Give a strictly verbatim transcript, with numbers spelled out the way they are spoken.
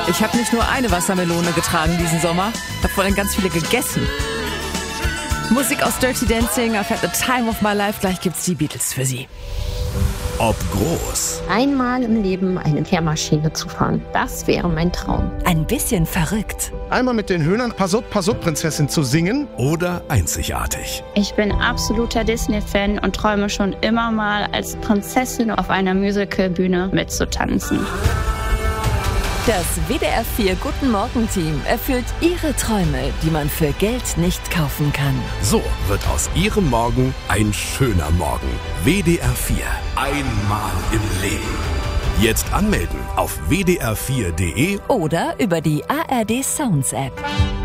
Ich habe nicht nur eine Wassermelone getragen diesen Sommer, ich habe vor allem ganz viele gegessen. Musik aus Dirty Dancing, I've had the time of my life. Gleich gibt's die Beatles für Sie. Ob groß. Einmal im Leben eine Kehrmaschine zu fahren, das wäre mein Traum. Ein bisschen verrückt. Einmal mit den Höhnern Pass up, Pass up, Prinzessin zu singen. Oder einzigartig. Ich bin absoluter Disney-Fan und träume schon immer mal als Prinzessin auf einer Musicalbühne mitzutanzen. Das W D R vier Guten Morgen Team erfüllt Ihre Träume, die man für Geld nicht kaufen kann. So wird aus Ihrem Morgen ein schöner Morgen. W D R vier. Einmal im Leben. Jetzt anmelden auf w d r vier punkt d e Oder über die A R D Sounds App.